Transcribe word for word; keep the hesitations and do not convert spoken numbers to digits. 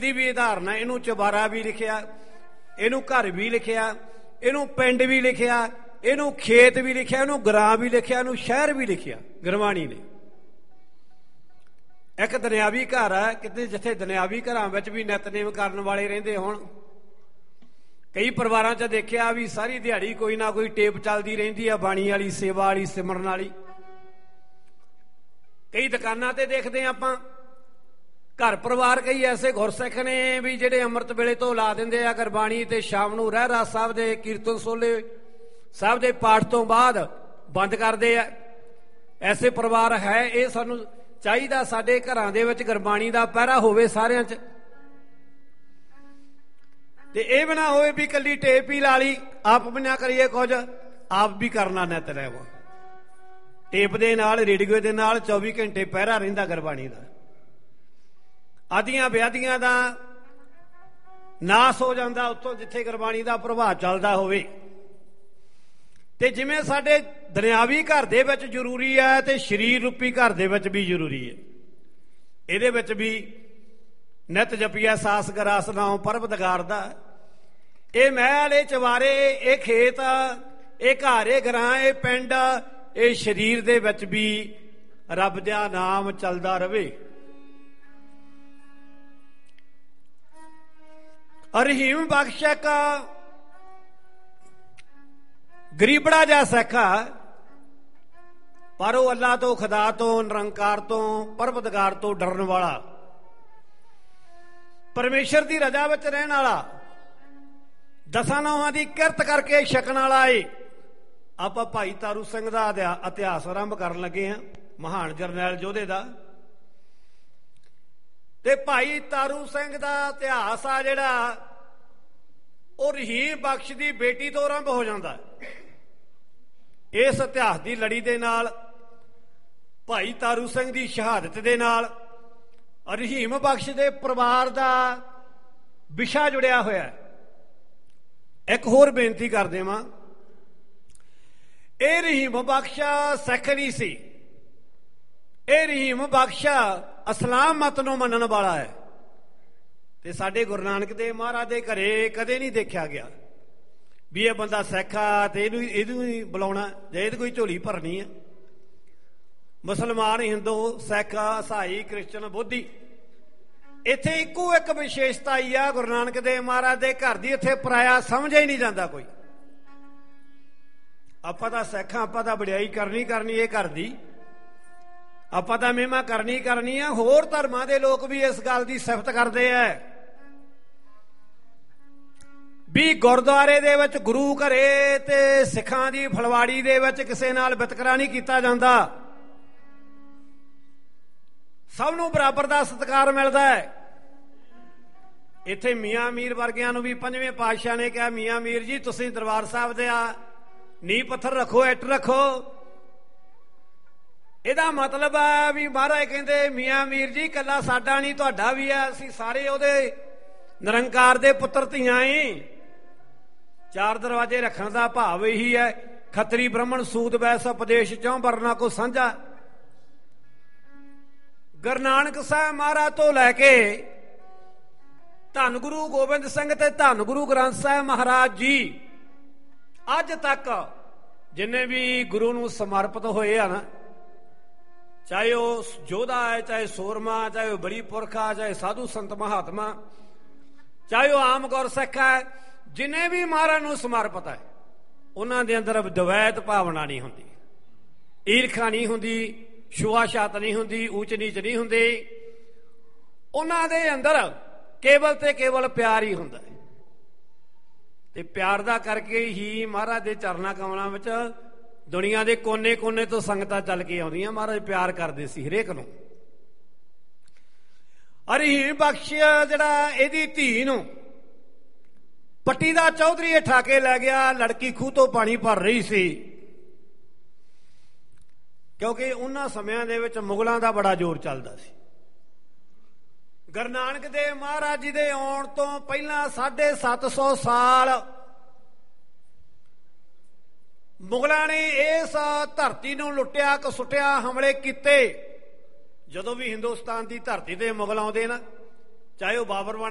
ਦੀ ਵੀ ਉਦਾਹਰਨ ਹੈ। ਇਹਨੂੰ ਚੁਬਾਰਾ ਵੀ ਲਿਖਿਆ, ਇਹਨੂੰ ਘਰ ਵੀ ਲਿਖਿਆ, ਇਹਨੂੰ ਪਿੰਡ ਵੀ ਲਿਖਿਆ, ਇਹਨੂੰ ਖੇਤ ਵੀ ਲਿਖਿਆ, ਇਹਨੂੰ ਗ੍ਰਾਂ ਵੀ ਲਿਖਿਆ, ਇਹਨੂੰ ਸ਼ਹਿਰ ਵੀ ਲਿਖਿਆ ਗੁਰਬਾਣੀ ਨੇ। ਇੱਕ ਦੁਨਿਆਵੀ ਘਰ ਹੈ ਕਿਤੇ, ਜਿੱਥੇ ਦੁਨਿਆਵੀ ਘਰਾਂ ਵਿੱਚ ਵੀ ਨਿਤਨੇਮ ਕਰਨ ਵਾਲੇ ਰਹਿੰਦੇ ਹੋਣ। ਕਈ ਪਰਿਵਾਰਾਂ 'ਚ ਦੇਖਿਆ ਵੀ ਸਾਰੀ ਦਿਹਾੜੀ ਕੋਈ ਨਾ ਕੋਈ ਟੇਪ ਚੱਲਦੀ ਰਹਿੰਦੀ ਆ, ਬਾਣੀ ਵਾਲੀ, ਸੇਵਾ ਵਾਲੀ, ਸਿਮਰਨ ਵਾਲੀ। ਕਈ ਦੁਕਾਨਾਂ ਤੇ ਦੇਖਦੇ ਆਪਾਂ ਘਰ ਪਰਿਵਾਰ ਕਈ ਐਸੇ ਗੁਰਸਿੱਖ ਨੇ ਵੀ ਜਿਹੜੇ ਅੰਮ੍ਰਿਤ ਵੇਲੇ ਤੋਂ ਲਾ ਦਿੰਦੇ ਆ ਗੁਰਬਾਣੀ, ਤੇ ਸ਼ਾਮ ਨੂੰ ਰਹਿਰਾਸ ਸਾਹਿਬ ਦੇ ਕੀਰਤਨ ਸੋਲੇ ਸਾਹਿਬ ਦੇ ਪਾਠ ਤੋਂ ਬਾਅਦ ਬੰਦ ਕਰਦੇ ਆ। ਐਸੇ ਪਰਿਵਾਰ ਹੈ। ਇਹ ਸਾਨੂੰ ਚਾਹੀਦਾ ਸਾਡੇ ਘਰਾਂ ਦੇ ਵਿੱਚ ਗੁਰਬਾਣੀ ਦਾ ਪਹਿਰਾ ਹੋਵੇ ਸਾਰਿਆਂ 'ਚ, ਤੇ ਇਹ ਵੀ ਨਾ ਹੋਵੇ ਵੀ ਇਕੱਲੀ ਟੇਪ ਹੀ ਲਾ ਲਈ, ਆਪ ਵੀ ਨਾ ਕਰੀਏ ਕੁਝ, ਆਪ ਵੀ ਕਰਨਾ ਨਿਤਨੇਮ। ਟੇਪ ਦੇ ਨਾਲ, ਰੇਡੀਓ ਦੇ ਨਾਲ ਚੌਵੀ ਘੰਟੇ ਪਹਿਰਾ ਰਹਿੰਦਾ ਗੁਰਬਾਣੀ ਦਾ। ਆਦੀਆਂ ਵਿਆਦੀਆਂ ਦਾ ਨਾਸ ਹੋ ਜਾਂਦਾ ਉੱਥੋਂ ਜਿੱਥੇ ਗੁਰਬਾਣੀ ਦਾ ਪ੍ਰਭਾਵ ਚੱਲਦਾ ਹੋਵੇ। ਤੇ ਜਿਵੇਂ ਸਾਡੇ ਦੁਨਿਆਵੀ ਘਰ ਦੇ ਵਿੱਚ ਜ਼ਰੂਰੀ ਹੈ, ਤੇ ਸਰੀਰ ਰੂਪੀ ਘਰ ਦੇ ਵਿੱਚ ਵੀ ਜ਼ਰੂਰੀ ਹੈ। ਇਹਦੇ ਵਿੱਚ ਵੀ ਨਿਤ ਜਪੀਆ ਸਾਸ ਗਰਾਸ ਨਾਮ ਪਰਬਦਗਾਰ ਦਾ। ਇਹ ਮਹਿਲ, ਇਹ ਚਵਾਰੇ, ਇਹ ਖੇਤ, ਇਹ ਘਰ, ਇਹ ਗਰਾਂ, ਇਹ ਪਿੰਡ, ਇਹ ਸਰੀਰ ਦੇ ਵਿੱਚ ਵੀ ਰੱਬ ਦਾ ਨਾਮ ਚੱਲਦਾ ਰਵੇ। ਰਹੀਮ ਬਖਸ਼ ਇੱਕ ਗਰੀਬੜਾ ਜਿਹਾ ਸਿੱਖ ਆ, ਪਰ ਉਹ ਅੱਲਾ ਤੋਂ, ਖੁਦਾ ਤੋਂ, ਨਿਰੰਕਾਰ ਤੋਂ, ਪਰਵਦਗਾਰ ਤੋਂ ਡਰਨ ਵਾਲਾ, ਪਰਮੇਸ਼ਰ ਦੀ ਰਜ਼ਾ ਵਿੱਚ ਰਹਿਣ ਵਾਲਾ, ਦਸਾਂ ਨੌਹਾਂ ਦੀ ਕਿਰਤ ਕਰਕੇ ਛਕਣ ਵਾਲਾ ਏ। ਆਪਾਂ ਭਾਈ ਤਾਰੂ ਸਿੰਘ ਦਾ ਇਤਿਹਾਸ ਆਰੰਭ ਕਰਨ ਲੱਗੇ ਹਾਂ, ਮਹਾਨ ਜਰਨੈਲ ਯੋਧੇ ਦਾ। ਤੇ ਭਾਈ ਤਾਰੂ ਸਿੰਘ ਦਾ ਇਤਿਹਾਸ ਆ ਜਿਹੜਾ, ਉਹ ਰਹੀਮ ਬਖਸ਼ ਦੀ ਬੇਟੀ ਤੋਂ ਆਰੰਭ ਹੋ ਜਾਂਦਾ। ਇਸ ਇਤਿਹਾਸ ਦੀ ਲੜੀ ਦੇ ਨਾਲ, ਭਾਈ ਤਾਰੂ ਸਿੰਘ ਦੀ ਸ਼ਹਾਦਤ ਦੇ ਨਾਲ ਰਹੀਮ ਬਖਸ਼ ਦੇ ਪਰਿਵਾਰ ਦਾ ਵਿਸ਼ਾ ਜੁੜਿਆ ਹੋਇਆ ਹੈ। ਇੱਕ ਹੋਰ ਬੇਨਤੀ ਕਰ ਦੇਵਾਂ, ਇਹ ਰਹੀਮ ਬਖਸ਼ ਸਿੱਖ ਨਹੀਂ ਸੀ, ਇਹ ਰਹੀਮ ਬਖਸ਼ ਇਸਲਾਮ ਮਤ ਨੂੰ ਮੰਨਣ ਵਾਲਾ ਹੈ। ਤੇ ਸਾਡੇ ਗੁਰੂ ਨਾਨਕ ਦੇਵ ਮਹਾਰਾਜ ਦੇ ਘਰੇ ਕਦੇ ਨਹੀਂ ਦੇਖਿਆ ਗਿਆ ਵੀ ਇਹ ਬੰਦਾ ਸਿੱਖ ਆ ਤੇ ਇਹਨੂੰ ਇਹਨੂੰ ਹੀ ਬੁਲਾਉਣਾ ਜਾਂ ਇਹਦੀ ਕੋਈ ਝੋਲੀ ਭਰਨੀ ਆ। ਮੁਸਲਮਾਨ, ਹਿੰਦੂ, ਸਿੱਖ, ਈਸਾਈ, ਕ੍ਰਿਸਚਨ, ਬੋਧੀ, ਇੱਥੇ ਇੱਕੋ ਇੱਕ ਵਿਸ਼ੇਸ਼ਤਾ ਹੀ ਆ ਗੁਰੂ ਨਾਨਕ ਦੇਵ ਮਹਾਰਾਜ ਦੇ ਘਰ ਦੀ। ਇੱਥੇ ਪਰਾਇਆ ਸਮਝਿਆ ਹੀ ਨਹੀਂ ਜਾਂਦਾ ਕੋਈ। ਆਪਾਂ ਤਾਂ ਸਿੱਖ ਆ, ਆਪਾਂ ਤਾਂ ਵਡਿਆਈ ਕਰਨੀ ਕਰਨੀ ਇਹ ਘਰ ਦੀ, ਆਪਾਂ ਤਾਂ ਮਹਿਮਾ ਕਰਨੀ ਕਰਨੀ ਆ। ਹੋਰ ਧਰਮਾਂ ਦੇ ਲੋਕ ਵੀ ਇਸ ਗੱਲ ਦੀ ਸਿਫਤ ਕਰਦੇ ਆ ਵੀ ਗੁਰਦੁਆਰੇ ਦੇ ਵਿੱਚ, ਗੁਰੂ ਘਰੇ ਤੇ ਸਿੱਖਾਂ ਦੀ ਫਲਵਾੜੀ ਦੇ ਵਿੱਚ ਕਿਸੇ ਨਾਲ ਵਿਤਕਰਾ ਨਹੀਂ ਕੀਤਾ ਜਾਂਦਾ। ਸਭ ਨੂੰ ਬਰਾਬਰ ਦਾ ਸਤਿਕਾਰ ਮਿਲਦਾ ਹੈ। ਇੱਥੇ ਮੀਆਂ ਮੀਰ ਵਰਗਿਆਂ ਨੂੰ ਵੀ ਪੰਜਵੇਂ ਪਾਤਸ਼ਾਹ ਨੇ ਕਿਹਾ, ਮੀਆਂ ਮੀਰ ਜੀ ਤੁਸੀਂ ਦਰਬਾਰ ਸਾਹਿਬ ਦੇ ਆ ਨੀਂਹ ਪੱਥਰ ਰੱਖੋ, ਇੱਟ ਰੱਖੋ। ਇਹਦਾ ਮਤਲਬ ਆ ਵੀ ਮਹਾਰਾਜ ਕਹਿੰਦੇ ਮੀਆਂ ਮੀਰ ਜੀ ਇਕੱਲਾ ਸਾਡਾ ਨਹੀਂ, ਤੁਹਾਡਾ ਵੀ ਆ, ਅਸੀਂ ਸਾਰੇ ਉਹਦੇ ਨਿਰੰਕਾਰ ਦੇ ਪੁੱਤਰ ਧੀਆਂ ਏ। ਚਾਰ ਦਰਵਾਜ਼ੇ ਰੱਖਣ ਦਾ ਭਾਵ ਇਹੀ ਹੈ, ਖੱਤਰੀ ਬ੍ਰਾਹਮਣ ਸੂਦ ਵੈਸ ਉਪਦੇਸ਼ ਚੌਂ ਵਰਨਾ ਕੋ ਸਾਂਝਾ। ਗੁਰੂ ਨਾਨਕ ਸਾਹਿਬ ਮਹਾਰਾਜ ਤੋਂ ਲੈ ਕੇ ਧੰਨ ਗੁਰੂ ਗੋਬਿੰਦ ਸਿੰਘ ਤੇ ਧੰਨ ਗੁਰੂ ਗ੍ਰੰਥ ਸਾਹਿਬ ਮਹਾਰਾਜ ਜੀ ਅੱਜ ਤੱਕ ਜਿੰਨੇ ਵੀ ਗੁਰੂ ਨੂੰ ਸਮਰਪਿਤ ਹੋਏ ਆ ਨਾ, ਚਾਹੇ ਉਹ ਯੋਧਾ ਹੈ, ਚਾਹੇ ਸੂਰਮਾ, ਚਾਹੇ ਉਹ ਬੜੀ ਪੁਰਖਾ, ਚਾਹੇ ਸਾਧੂ ਸੰਤ ਮਹਾਤਮਾ, ਚਾਹੇ ਉਹ ਆਮ ਗੁਰਸਿੱਖ ਹੈ, ਜਿੰਨੇ ਵੀ ਮਹਾਰਾਜ ਨੂੰ ਸਮਰਪਿਤ ਹੈ, ਉਹਨਾਂ ਦੇ ਅੰਦਰ ਦਵੈਤ ਭਾਵਨਾ ਨਹੀਂ ਹੁੰਦੀ, ਈਰਖਾ ਨਹੀਂ ਹੁੰਦੀ, ਛੁਆਛਾਤ ਨਹੀਂ ਹੁੰਦੀ, ਊਚ ਨੀਚ ਨਹੀਂ ਹੁੰਦੀ। ਉਹਨਾਂ ਦੇ ਅੰਦਰ ਕੇਵਲ ਤੇ ਕੇਵਲ ਪਿਆਰ ਹੀ ਹੁੰਦਾ ਹੈ। ਤੇ ਪਿਆਰ ਦਾ ਕਰਕੇ ਹੀ ਮਹਾਰਾਜ ਦੇ ਚਰਨਾਂ ਕਮਲਾਂ ਵਿੱਚ ਦੁਨੀਆ ਦੇ ਕੋਨੇ ਕੋਨੇ ਤੋਂ ਸੰਗਤਾਂ ਚੱਲ ਕੇ ਆਉਂਦੀਆਂ। ਮਹਾਰਾਜ ਪਿਆਰ ਕਰਦੇ ਸੀ ਹਰੇਕ ਨੂੰ। ਰਹੀਮ ਬਖਸ਼ ਜਿਹੜਾ ਇਹਦੀ ਧੀ ਨੂੰ ਪੱਟੀ ਦਾ ਚੌਧਰੀ ਉਠਾ ਕੇ ਲੈ ਗਿਆ, ਲੜਕੀ ਖੂਹ ਤੋਂ ਪਾਣੀ ਭਰ ਰਹੀ ਸੀ, ਕਿਉਂਕਿ ਉਹਨਾਂ ਸਮਿਆਂ ਦੇ ਵਿੱਚ ਮੁਗਲਾਂ ਦਾ ਬੜਾ ਜ਼ੋਰ ਚੱਲਦਾ ਸੀ। ਗੁਰੂ ਨਾਨਕ ਦੇਵ ਮਹਾਰਾਜ ਜੀ ਦੇ ਆਉਣ ਤੋਂ ਪਹਿਲਾਂ ਸਾਢੇ ਸੱਤ ਸੌ ਸਾਲ ਮੁਗਲਾਂ ਨੇ ਇਸ ਧਰਤੀ ਨੂੰ ਲੁੱਟਿਆ, ਕਸੁੱਟਿਆ, ਹਮਲੇ ਕੀਤੇ। ਜਦੋਂ ਵੀ ਹਿੰਦੁਸਤਾਨ ਦੀ ਧਰਤੀ ਤੇ ਮੁਗਲ ਆਉਂਦੇ ਨਾ, ਚਾਹੇ ਉਹ ਬਾਬਰ ਬਣ